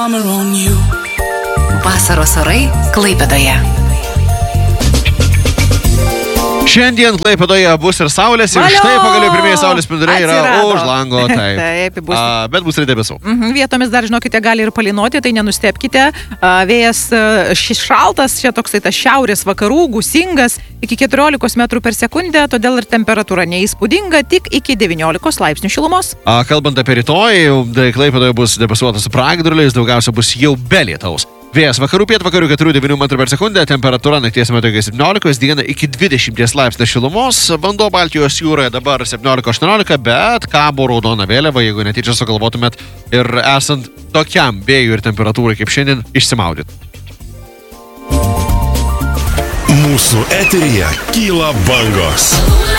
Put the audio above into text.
Vasaros orai Klaipėdoje. Šiandien Klaipėdoje bus ir saulės, ir štai pagaliau pirmieji saulės spinduliai yra už lango. Taip, bet bus ir debesų. Vietomis dar, žinokite, gali ir palynoti, tai nenustepkite. Vėjas šaltas, čia toksai tas šiaurės vakarų, gūsingas, iki 14 metrų per sekundę, todėl ir temperatūra neįspūdinga, tik iki 19 laipsnių šilumos. Kalbant apie rytoj, Klaipėdoje bus debesuotas su pragiedruliais, daugiausia bus jau be lietaus. Vėjas vakarų pietvakarių 4-9 metrų per sekundę, temperatūra nakties metu iki 17, dieną iki 20 laipsnių šilumos, vanduo Baltijos jūroje dabar 17-18, bet kabo raudona vėliava, jeigu netyčia sugalvotumėt ir esant tokiam vėjui ir temperatūrai kaip šiandien, išsimaudyt. Mūsų eteryje kyla bangos.